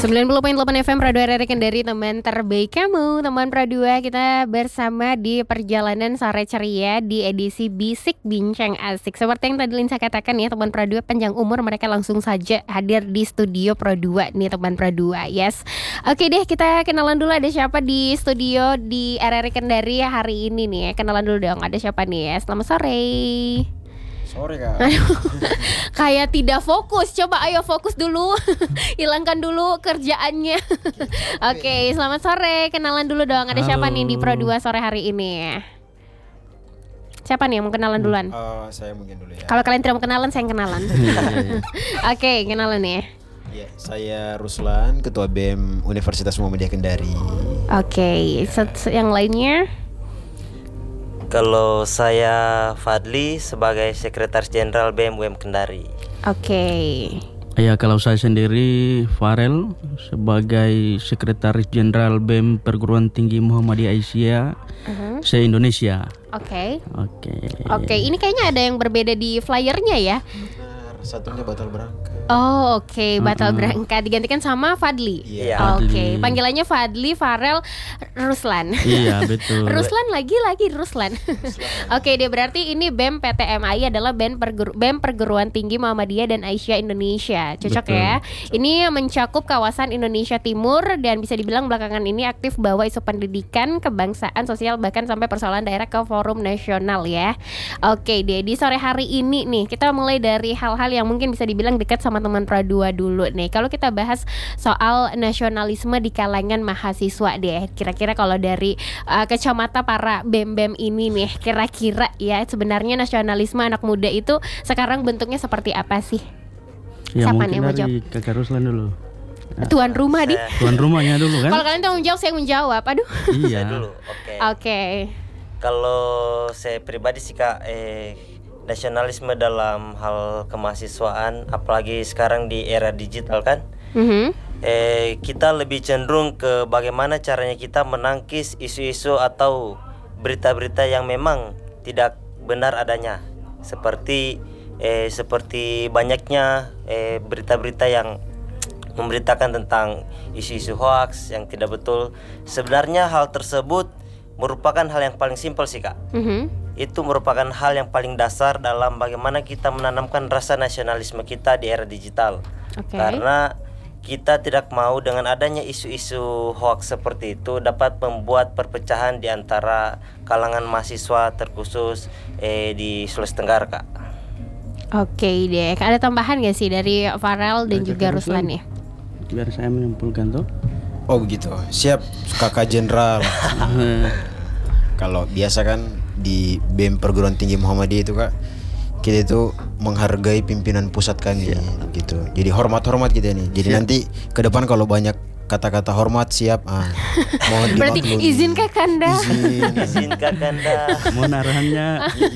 90.8 FM Pro 2 RRI Kendari, teman terbaik kamu. Teman Pro 2, kita bersama di perjalanan sore ceria di edisi Bisik Bincang Asik. Seperti yang tadi Linsa katakan ya, teman Pro 2 panjang umur, mereka langsung saja hadir di studio Pro 2 nih teman Pro 2. Yes. Oke deh, kita kenalan dulu ada siapa di studio di RRI Kendari hari ini nih ya. Kenalan dulu dong, ada siapa nih ya. Selamat sore. Sore Kak. Kayak tidak fokus. Coba ayo fokus dulu. Hilangkan dulu kerjaannya. Oke, selamat sore. Kenalan dulu dong. Ada siapa nih di Pro 2 sore hari ini? Siapa nih yang mau kenalan duluan? Saya mungkin dulu ya. Kalau kalian tidak mau kenalan, saya yang kenalan. Oke, kenalan ya. Ya, saya Ruslan, Ketua BEM Universitas Muhammadiyah Kendari. Oke, yang lainnya? Kalau saya Fadli sebagai Sekretaris Jenderal BEM UM Kendari. Oke. Ya, kalau saya sendiri Farel sebagai Sekretaris Jenderal BEM Perguruan Tinggi Muhammadiyah Aisyah se-Indonesia. Oke. Oke. Oke, ini kayaknya ada yang berbeda di flyernya ya. Benar, satunya batal berangkat. Oh oke, batal berangkat digantikan sama Fadli. Iya. Oke, panggilannya Fadli, Farel, Ruslan. Iya, betul. Ruslan lagi Ruslan. Oke, dia berarti ini BEM PTMAI adalah BEM Perguruan Tinggi Muhammadiyah dan Aisyah Indonesia. Cocok Betul. ya. Ini mencakup kawasan Indonesia Timur dan bisa dibilang belakangan ini aktif bawa isu pendidikan, kebangsaan, sosial bahkan sampai persoalan daerah ke forum nasional ya. Oke, deh di sore hari ini nih kita mulai dari hal-hal yang mungkin bisa dibilang dekat sama teman Pro 2 dulu nih. Kalau kita bahas soal nasionalisme di kalangan mahasiswa deh. Kira-kira kalau dari kacamata para BEM-BEM ini nih, kira-kira ya sebenarnya nasionalisme anak muda itu sekarang bentuknya seperti apa sih? Ya, Siapa mungkin nih yang mau dari jawab? Kakak Ruslan dulu. Tuan rumah di. Tuan rumahnya dulu kan? Kalau kalian tanggung jawab, saya yang menjawab. Aduh. Iya. Saya dulu. Oke. Oke. Kalau saya pribadi sih Kak, nasionalisme dalam hal kemahasiswaan, apalagi sekarang di era digital kan, kita lebih cenderung ke bagaimana caranya kita menangkis isu-isu atau berita-berita yang memang tidak benar adanya, seperti banyaknya berita-berita yang memberitakan tentang isu-isu hoax yang tidak betul. Sebenarnya hal tersebut merupakan hal yang paling simpel sih Kak. Itu merupakan hal yang paling dasar dalam bagaimana kita menanamkan rasa nasionalisme kita di era digital. Karena kita tidak mau dengan adanya isu-isu hoax seperti itu dapat membuat perpecahan di antara kalangan mahasiswa terkhusus di Sulawesi Tenggara Kak. Oke deh. Ada tambahan gak sih dari Farel dan juga Ruslan ya? Biar saya menyimpulkan tuh. Oh begitu. Siap, Kakak Jenderal. Kalau biasa kan di BEM Perguruan Tinggi Muhammadiyah itu Kak, kita itu menghargai pimpinan pusat kami gitu. Jadi hormat-hormat kita nih. Jadi nanti ke depan kalau banyak kata-kata hormat siap. Mohon Berarti dimaklumi. izin Kakanda. Izin Kakanda. Mohon arahannya.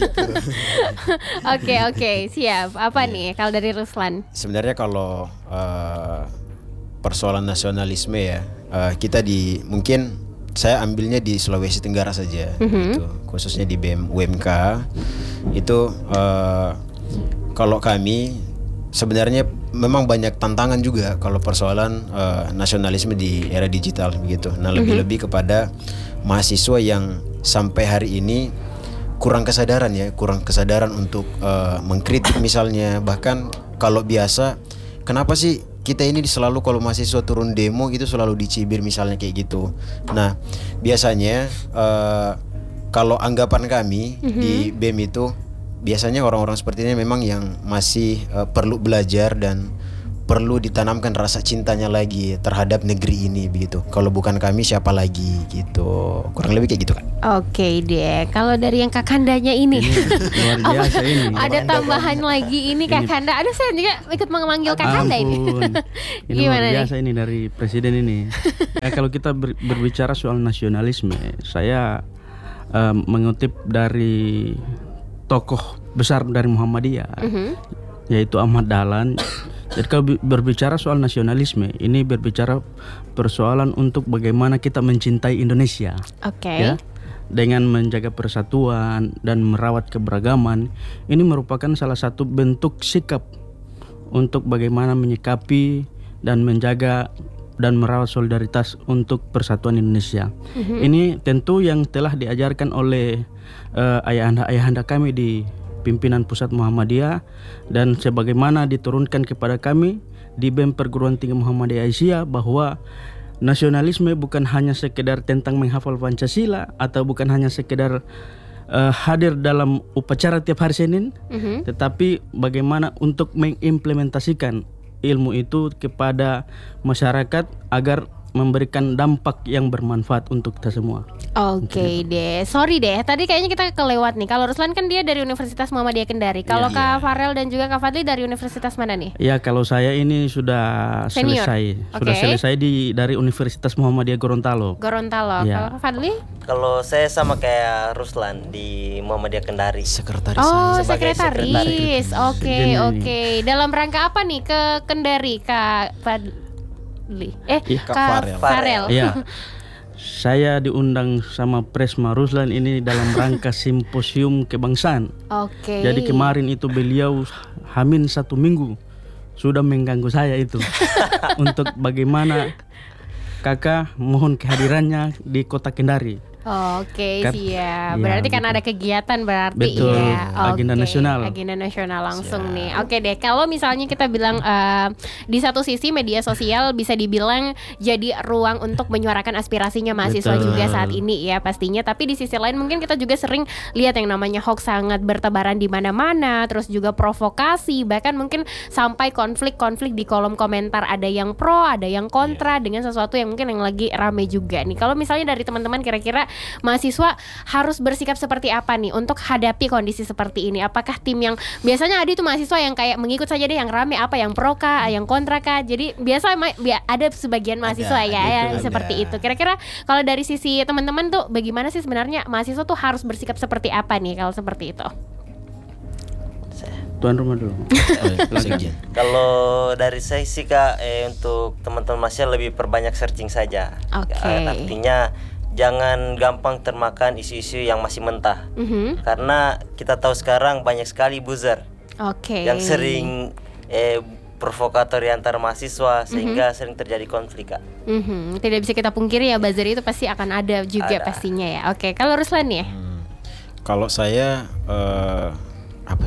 Oke, siap. Apa nih kalau dari Ruslan? Sebenarnya kalau persoalan nasionalisme ya, kita mungkin saya ambilnya di Sulawesi Tenggara saja, gitu. Khususnya di BEM UMK itu kalau kami sebenarnya memang banyak tantangan juga kalau persoalan nasionalisme di era digital begitu. Nah lebih-lebih kepada mahasiswa yang sampai hari ini kurang kesadaran untuk mengkritik misalnya. Bahkan kalau biasa, kenapa sih kita ini selalu kalau mahasiswa turun demo itu selalu dicibir misalnya kayak gitu. Nah biasanya kalau anggapan kami di BEM itu biasanya orang-orang seperti ini memang yang masih perlu belajar dan perlu ditanamkan rasa cintanya lagi terhadap negeri ini begitu. Kalau bukan kami siapa lagi gitu. Kurang lebih kayak gitu kan. Oke deh. Kalau dari yang Kakandanya ini, Luar biasa ini. ada tambahan lagi ini Kakanda. Aduh, saya juga ikut memanggil Kakanda ini. Ampun. Ini Gimana luar nih? biasa ini dari presiden ini. Kalau kita berbicara soal nasionalisme, saya mengutip dari tokoh besar dari Muhammadiyah, yaitu Ahmad Dahlan. Jadi kalau berbicara soal nasionalisme, ini berbicara persoalan untuk bagaimana kita mencintai Indonesia. Oke. Ya, dengan menjaga persatuan dan merawat keberagaman. Ini merupakan salah satu bentuk sikap untuk bagaimana menyikapi dan menjaga dan merawat solidaritas untuk persatuan Indonesia. Ini tentu yang telah diajarkan oleh ayahanda kami di pimpinan pusat Muhammadiyah dan sebagaimana diturunkan kepada kami di BEM Perguruan Tinggi Muhammadiyah Aisyah, bahwa nasionalisme bukan hanya sekedar tentang menghafal Pancasila atau bukan hanya sekedar hadir dalam upacara tiap hari Senin, tetapi bagaimana untuk mengimplementasikan ilmu itu kepada masyarakat agar memberikan dampak yang bermanfaat untuk kita semua. Oke deh, sorry deh, tadi kayaknya kita kelewat nih. Kalau Ruslan kan dia dari Universitas Muhammadiyah Kendari. Kalau Kak Farel dan juga Kak Fadli dari universitas mana nih? Ya, kalau saya ini sudah Senior. selesai dari Universitas Muhammadiyah Gorontalo. Ya. Kalau Kak Fadli? Kalau saya sama kayak Ruslan di Muhammadiyah Kendari. Sekretaris Oh, saya. Sebagai sekretaris. Oke. Jadi Dalam rangka apa nih ke Kendari, Kak Fadli? Kak Farel. Farel. Iya. Saya diundang sama Presma Ruslan ini dalam rangka simposium kebangsaan. Oke. Jadi kemarin itu beliau hamin 1 minggu sudah mengganggu saya itu untuk bagaimana kakak mohon kehadirannya di kota Kendari. Oke, Kan- siap. Iya, Berarti kan betul. ada kegiatan berarti Betul, ya. agenda Oke, nasional. Agenda nasional langsung nih. Oke deh, kalau misalnya kita bilang di satu sisi media sosial bisa dibilang jadi ruang untuk menyuarakan aspirasinya mahasiswa Betul. juga saat ini ya pastinya. Tapi di sisi lain mungkin kita juga sering lihat yang namanya hoax sangat bertebaran di mana-mana, terus juga provokasi, bahkan mungkin sampai konflik-konflik di kolom komentar, ada yang pro, ada yang kontra dengan sesuatu yang mungkin yang lagi rame juga nih. Kalau misalnya dari teman-teman kira-kira mahasiswa harus bersikap seperti apa nih untuk hadapi kondisi seperti ini? Apakah tim yang biasanya ada itu mahasiswa yang kayak mengikut saja deh yang rame, apa yang pro kah, yang kontra kah? Jadi biasa ada sebagian mahasiswa yang seperti itu. Kira-kira kalau dari sisi teman-teman tuh bagaimana sih sebenarnya mahasiswa tuh harus bersikap seperti apa nih kalau seperti itu? Tuan rumah dulu. Sekjen. Kalau dari saya sih Kak, untuk teman-teman mahasiswa lebih perbanyak searching saja. Oke. Artinya jangan gampang termakan isu-isu yang masih mentah. Karena kita tahu sekarang banyak sekali buzzer Oke. yang sering provokator di antar mahasiswa sehingga sering terjadi konflik Kak. Tidak bisa kita pungkiri ya, buzzer itu pasti akan ada juga Ada. pastinya ya. Oke, kalau Ruslan ya? Kalau saya apa?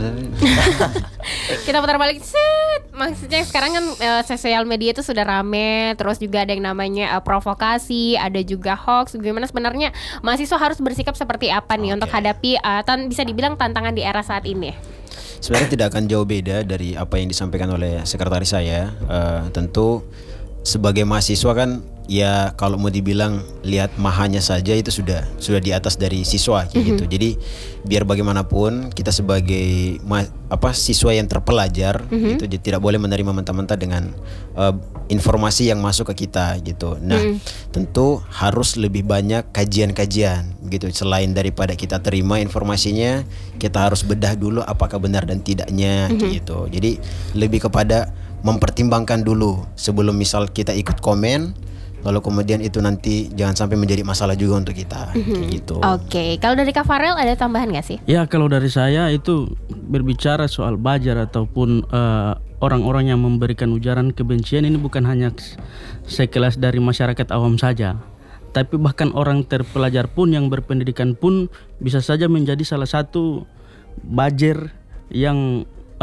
Kita putar balik set. Maksudnya sekarang kan sosial media itu sudah rame, terus juga ada yang namanya provokasi, ada juga hoax. Gimana sebenarnya mahasiswa harus bersikap seperti apa nih untuk hadapi bisa dibilang tantangan di era saat ini? Sebenarnya tidak akan jauh beda dari apa yang disampaikan oleh sekretaris saya. Tentu sebagai mahasiswa kan ya kalau mau dibilang lihat mahanya saja itu sudah di atas dari siswa kayak gitu. Jadi biar bagaimanapun kita sebagai siswa yang terpelajar itu tidak boleh menerima mentah-mentah dengan informasi yang masuk ke kita gitu. Nah, tentu harus lebih banyak kajian-kajian gitu. Selain daripada kita terima informasinya, kita harus bedah dulu apakah benar dan tidaknya gitu. Jadi lebih kepada mempertimbangkan dulu sebelum misal kita ikut komen. Lalu kemudian itu nanti jangan sampai menjadi masalah juga untuk kita kayak gitu. Oke, kalau dari Kak Farel ada tambahan nggak sih? Ya, kalau dari saya itu berbicara soal buzzer ataupun orang-orang yang memberikan ujaran kebencian ini bukan hanya sekelas dari masyarakat awam saja, tapi bahkan orang terpelajar pun yang berpendidikan pun bisa saja menjadi salah satu buzzer yang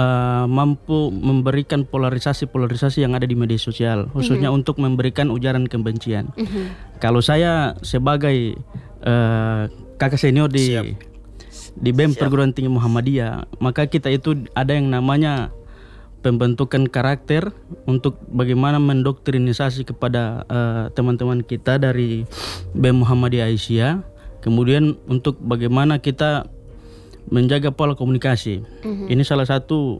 mampu memberikan polarisasi yang ada di media sosial, khususnya untuk memberikan ujaran kebencian. Kalau saya sebagai kakak senior di BEM Perguruan Tinggi Muhammadiyah, maka kita itu ada yang namanya pembentukan karakter untuk bagaimana mendoktrinisasi kepada teman-teman kita dari BEM Muhammadiyah Aisyah. Kemudian untuk bagaimana kita menjaga pola komunikasi. Ini salah satu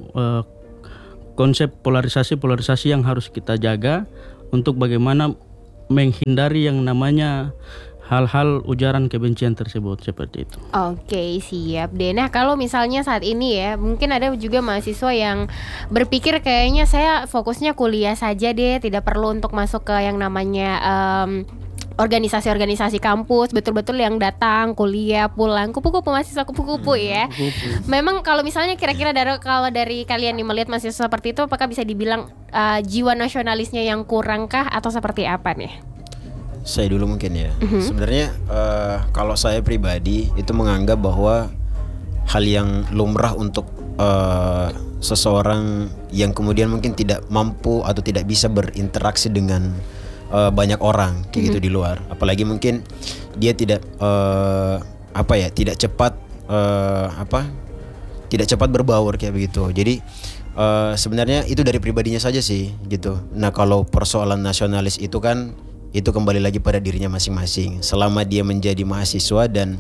konsep polarisasi yang harus kita jaga untuk bagaimana menghindari yang namanya hal-hal ujaran kebencian tersebut seperti itu. Oke, siap deh. Nah, kalau misalnya saat ini ya, mungkin ada juga mahasiswa yang berpikir kayaknya saya fokusnya kuliah saja deh, tidak perlu untuk masuk ke yang namanya organisasi-organisasi kampus, betul-betul yang datang kuliah pulang kupu-kupu mahasiswa kupu-kupu ya. Memang kalau misalnya kira-kira kalau dari kalian nih melihat mahasiswa seperti itu, apakah bisa dibilang jiwa nasionalisnya yang kurangkah atau seperti apa nih? Saya dulu mungkin ya. Sebenarnya kalau saya pribadi itu menganggap bahwa hal yang lumrah untuk seseorang yang kemudian mungkin tidak mampu atau tidak bisa berinteraksi dengan banyak orang kayak gitu di luar, apalagi mungkin dia tidak tidak cepat tidak cepat berbaur kayak begitu. Jadi sebenarnya itu dari pribadinya saja sih gitu. Nah kalau persoalan nasionalis itu kan itu kembali lagi pada dirinya masing-masing. Selama dia menjadi mahasiswa dan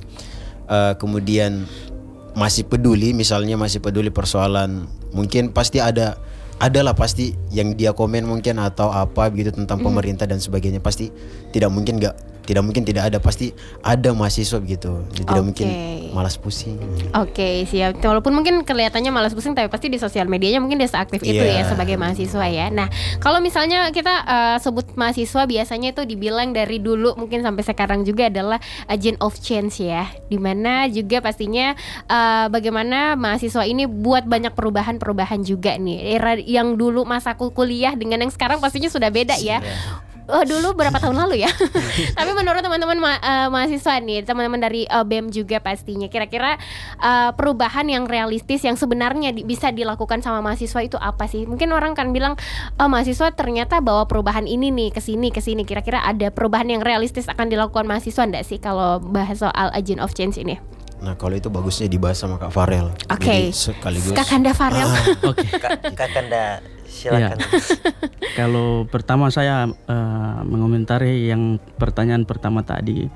kemudian masih peduli, misalnya masih peduli persoalan, mungkin pasti adalah pasti yang dia komen mungkin atau apa gitu tentang pemerintah dan sebagainya, pasti tidak mungkin tidak ada, pasti ada mahasiswa begitu. Jadi tidak mungkin malas pusing. Oke, siap. Walaupun mungkin kelihatannya malas pusing, tapi pasti di sosial medianya mungkin dia seaktif itu ya sebagai mahasiswa ya. Nah, kalau misalnya kita sebut mahasiswa biasanya itu dibilang dari dulu mungkin sampai sekarang juga adalah agent of change ya. Dimana juga pastinya bagaimana mahasiswa ini buat banyak perubahan-perubahan juga nih. Era yang dulu masa kuliah dengan yang sekarang pastinya sudah beda ya. Dulu berapa tahun lalu ya. Tapi menurut teman-teman mahasiswa nih, teman-teman dari BEM juga pastinya, kira-kira perubahan yang realistis yang sebenarnya bisa dilakukan sama mahasiswa itu apa sih? Mungkin orang kan bilang mahasiswa ternyata bawa perubahan ini nih ke sini. Kira-kira ada perubahan yang realistis akan dilakukan mahasiswa enggak sih kalau bahas soal agent of change ini? Nah kalau itu bagusnya dibahas sama Kak Farel. Oke. Sekaligus Kakanda Farel. Oke. Kakanda silakan. Ya. Kalau pertama saya mengomentari yang pertanyaan pertama tadi,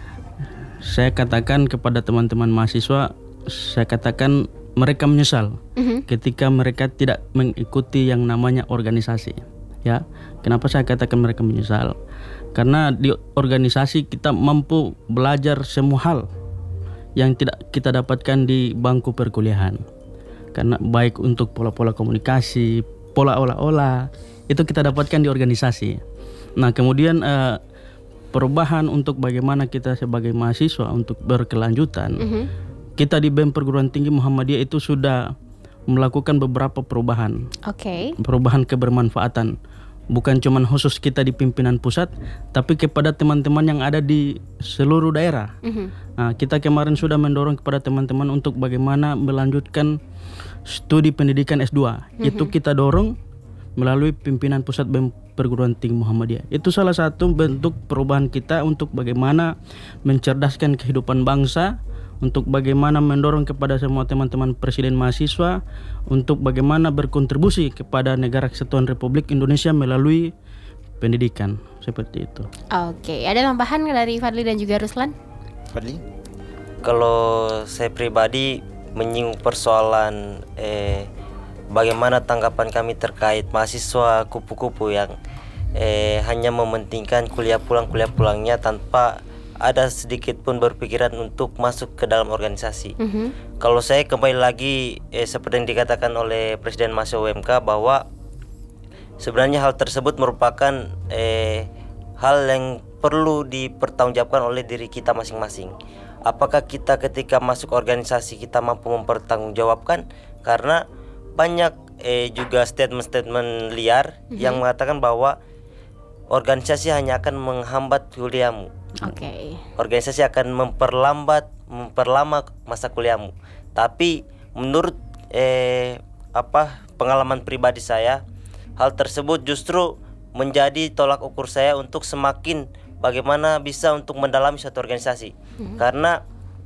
saya katakan kepada teman-teman mahasiswa, saya katakan mereka menyesal ketika mereka tidak mengikuti yang namanya organisasi. Ya, kenapa saya katakan mereka menyesal? Karena di organisasi kita mampu belajar semua hal yang tidak kita dapatkan di bangku perkuliahan. Karena baik untuk pola-pola komunikasi, pola olah-olah, itu kita dapatkan di organisasi. Nah kemudian perubahan untuk bagaimana kita sebagai mahasiswa untuk berkelanjutan, kita di BEM Perguruan Tinggi Muhammadiyah itu sudah melakukan beberapa perubahan. Perubahan kebermanfaatan, bukan cuma khusus kita di pimpinan pusat, tapi kepada teman-teman yang ada di seluruh daerah. Nah, kita kemarin sudah mendorong kepada teman-teman untuk bagaimana melanjutkan studi pendidikan S2. Itu kita dorong melalui pimpinan pusat BEM Perguruan Tinggi Muhammadiyah. Itu salah satu bentuk perubahan kita untuk bagaimana mencerdaskan kehidupan bangsa, untuk bagaimana mendorong kepada semua teman-teman presiden mahasiswa untuk bagaimana berkontribusi kepada negara kesatuan Republik Indonesia melalui pendidikan, seperti itu. Oke, ada tambahan dari Fadli dan juga Ruslan? Fadli? Kalau saya pribadi menyinggung persoalan bagaimana tanggapan kami terkait mahasiswa kupu-kupu yang hanya mementingkan kuliah pulangnya tanpa ada sedikit pun berpikiran untuk masuk ke dalam organisasi. Kalau saya kembali lagi seperti yang dikatakan oleh Presiden Mahasiswa UMK bahwa sebenarnya hal tersebut merupakan hal yang perlu dipertanggungjawabkan oleh diri kita masing-masing. Apakah kita ketika masuk organisasi kita mampu mempertanggungjawabkan? Karena banyak juga statement-statement liar yang mengatakan bahwa organisasi hanya akan menghambat kuliahmu. Organisasi akan memperlama masa kuliahmu. Tapi menurut pengalaman pribadi saya, hal tersebut justru menjadi tolak ukur saya untuk semakin bagaimana bisa untuk mendalami suatu organisasi. Karena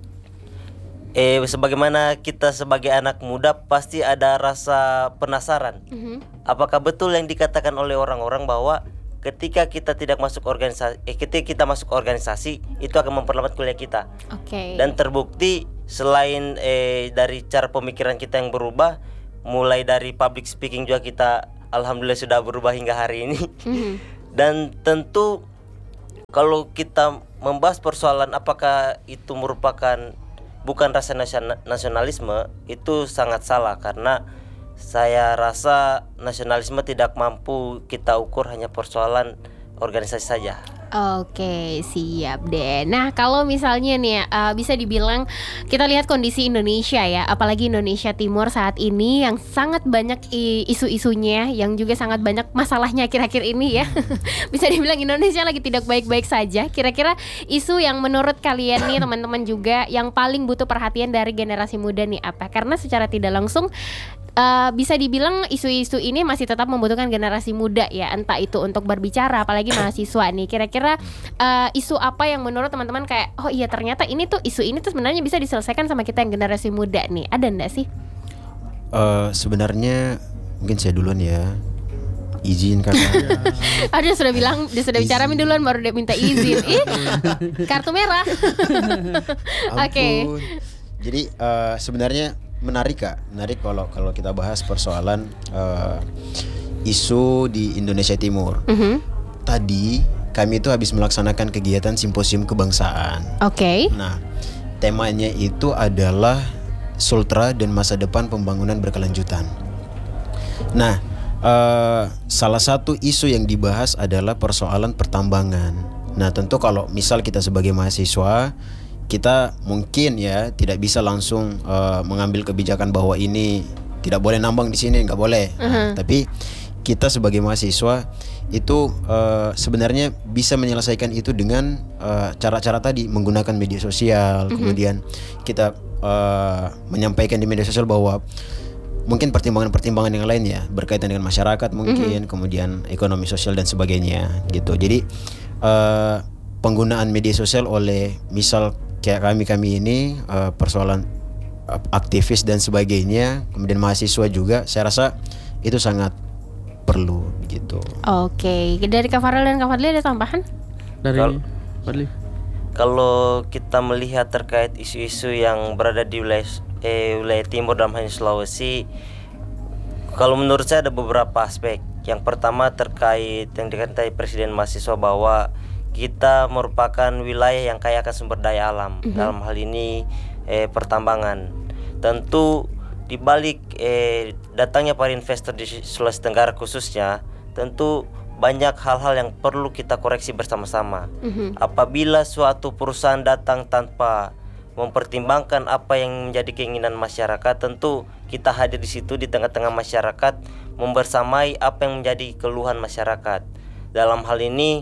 sebagaimana kita sebagai anak muda pasti ada rasa penasaran. Apakah betul yang dikatakan oleh orang-orang bahwa ketika kita tidak masuk organisasi, ketika kita masuk organisasi itu akan memperlambat kuliah kita. Dan terbukti selain dari cara pemikiran kita yang berubah, mulai dari public speaking juga kita alhamdulillah sudah berubah hingga hari ini. Dan tentu kalau kita membahas persoalan apakah itu merupakan bukan rasa nasionalisme, itu sangat salah, karena saya rasa nasionalisme tidak mampu kita ukur hanya persoalan organisasi saja. Oke, siap deh. Nah, kalau misalnya nih bisa dibilang kita lihat kondisi Indonesia ya, apalagi Indonesia Timur saat ini yang sangat banyak isu-isunya, yang juga sangat banyak masalahnya akhir-akhir ini ya. Bisa dibilang Indonesia lagi tidak baik-baik saja. Kira-kira isu yang menurut kalian nih teman-teman juga yang paling butuh perhatian dari generasi muda nih apa? Karena secara tidak langsung bisa dibilang isu-isu ini masih tetap membutuhkan generasi muda ya, entah itu untuk berbicara, apalagi mahasiswa nih. Kira-kira isu apa yang menurut teman-teman kayak oh iya ternyata ini tuh isu ini tuh sebenarnya bisa diselesaikan sama kita yang generasi muda nih, ada enggak sih? Sebenarnya mungkin saya duluan ya. Izin kakak. Dia sudah bilang, dia sudah bicara duluan baru dia minta izin. Kartu merah. Oke. Jadi sebenarnya menarik kalau kita bahas persoalan isu di Indonesia Timur. Tadi kami itu habis melaksanakan kegiatan simposium kebangsaan. Oke. Nah, temanya itu adalah Sultra dan masa depan pembangunan berkelanjutan. Nah, salah satu isu yang dibahas adalah persoalan pertambangan. Nah, tentu kalau misal kita sebagai mahasiswa, kita mungkin ya tidak bisa langsung mengambil kebijakan bahwa ini tidak boleh nambang di sini, nggak boleh. Tapi kita sebagai mahasiswa itu sebenarnya bisa menyelesaikan itu dengan cara-cara tadi, menggunakan media sosial. Kemudian kita menyampaikan di media sosial bahwa mungkin pertimbangan-pertimbangan yang lain ya berkaitan dengan masyarakat mungkin, kemudian ekonomi sosial dan sebagainya gitu. Jadi penggunaan media sosial oleh misal kayak kami ini persoalan aktivis dan sebagainya, kemudian mahasiswa juga, saya rasa itu sangat perlu gitu. Oke, dari Kak Farel dan Kak Fadli ada tambahan? Dari Fadli. Kalau kita melihat terkait isu-isu yang berada di wilayah timur dalam hal ini Sulawesi, kalau menurut saya ada beberapa aspek. Yang pertama terkait yang dikatakan Presiden mahasiswa bahwa kita merupakan wilayah yang kaya akan sumber daya alam. Dalam hal ini pertambangan. Tentu di balik datangnya para investor di Sulawesi Tenggara khususnya, tentu banyak hal-hal yang perlu kita koreksi bersama-sama. Apabila suatu perusahaan datang tanpa mempertimbangkan apa yang menjadi keinginan masyarakat, tentu kita hadir di situ di tengah-tengah masyarakat, membersamai apa yang menjadi keluhan masyarakat. Dalam hal ini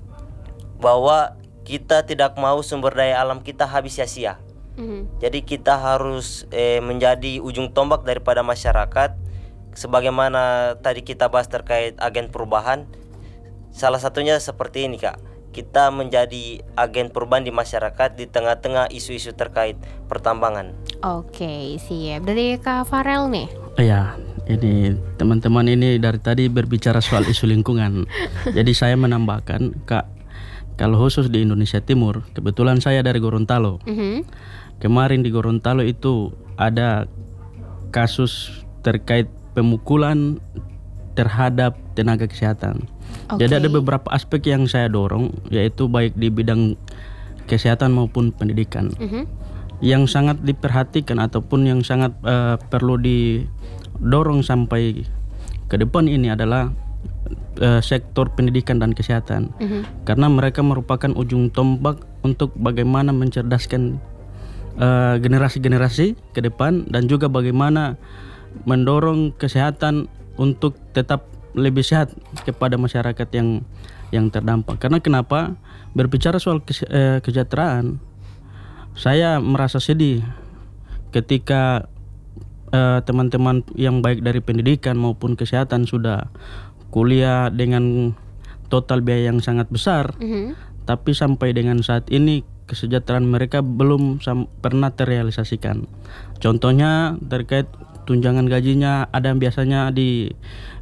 bahwa kita tidak mau sumber daya alam kita habis sia-sia. Jadi kita harus menjadi ujung tombak daripada masyarakat. Sebagaimana tadi kita bahas terkait agen perubahan, salah satunya seperti ini Kak, kita menjadi agen perubahan di masyarakat di tengah-tengah isu-isu terkait pertambangan. Oke, siap. Dari Kak Farel nih. Iya, ini teman-teman ini dari tadi berbicara soal isu lingkungan. Jadi saya menambahkan Kak, kalau khusus di Indonesia Timur, kebetulan saya dari Gorontalo. Kemarin di Gorontalo itu ada kasus terkait pemukulan terhadap tenaga kesehatan. Jadi ada beberapa aspek yang saya dorong, yaitu baik di bidang kesehatan maupun pendidikan. Yang sangat diperhatikan ataupun yang sangat perlu didorong sampai ke depan ini adalah sektor pendidikan dan kesehatan. Karena mereka merupakan ujung tombak untuk bagaimana mencerdaskan generasi-generasi ke depan, dan juga bagaimana mendorong kesehatan untuk tetap lebih sehat kepada masyarakat yang terdampak. Karena kenapa berbicara soal kesejahteraan, saya merasa sedih ketika teman-teman yang baik dari pendidikan maupun kesehatan sudah kuliah dengan total biaya yang sangat besar, tapi sampai dengan saat ini kesejahteraan mereka belum pernah terrealisasikan. Contohnya terkait tunjangan gajinya, ada yang biasanya di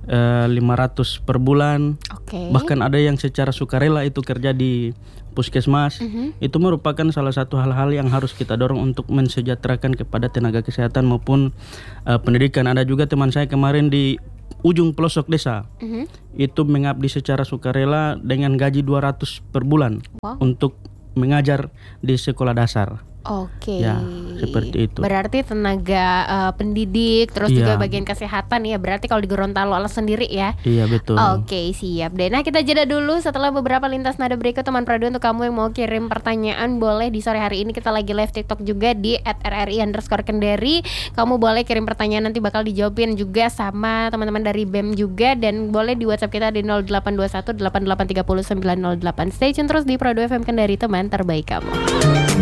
500 per bulan. Bahkan ada yang secara sukarela itu kerja di puskesmas. Itu merupakan salah satu hal-hal yang harus kita dorong untuk mensejahterakan kepada tenaga kesehatan maupun pendidikan. Ada juga teman saya kemarin di ujung pelosok desa, itu mengabdi secara sukarela dengan gaji 200 per bulan untuk mengajar di sekolah dasar. Oke. Ya, seperti itu. Berarti tenaga pendidik, terus Iya. juga bagian kesehatan ya. Berarti kalau di Gorontalo sendiri ya. Iya betul. Oke, siap deh. Nah, kita jeda dulu. Setelah beberapa lintas nada berikut, teman Pradu, untuk kamu yang mau kirim pertanyaan, boleh di sore hari ini kita lagi live TikTok juga di @rri_kendari. Kamu boleh kirim pertanyaan, nanti bakal dijawabin juga sama teman-teman dari BEM juga. Dan boleh di WhatsApp kita di 0821 8830 908. Stay tune terus di Pradu FM Kendari, teman terbaik kamu.